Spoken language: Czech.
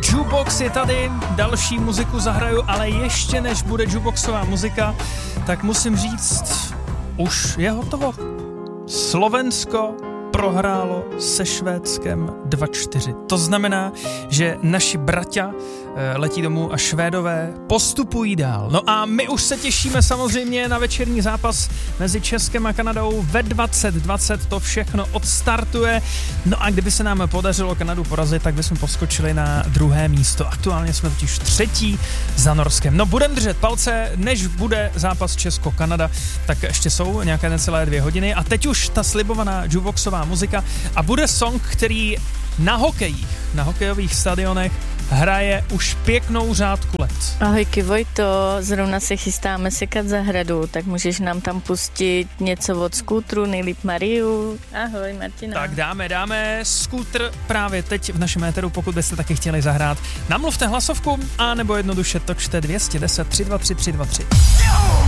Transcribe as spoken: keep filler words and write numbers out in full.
Jukebox je tady, další muziku zahraju, ale ještě než bude jukeboxová muzika, tak musím říct, už je hotovo. Slovensko prohrálo se Švédskem dva čtyři. To znamená, že naši bratia letí domů a Švédové postupují dál. No a my už se těšíme samozřejmě na večerní zápas mezi Českem a Kanadou ve dvacet dvacet. To všechno odstartuje. No a kdyby se nám podařilo Kanadu porazit, tak bychom poskočili na druhé místo. Aktuálně jsme totiž třetí za Norskem. No budeme držet palce, než bude zápas Česko-Kanada, tak ještě jsou nějaké necelé dvě hodiny. A teď už ta slibovaná jukeboxová muzika a bude song, který na hokejích, na hokejových stadionech hraje už pěknou řádku let. Ahojky Vojto, zrovna se chystáme sekat zahradu, tak můžeš nám tam pustit něco od Skútru, nejlíp Mariu. Ahoj Martina. Tak dáme, dáme Skútr právě teď v našem éteru, pokud byste taky chtěli zahrát. Namluvte hlasovku, a nebo jednoduše točte dvě jedna nula tři dva tři tři dva tři.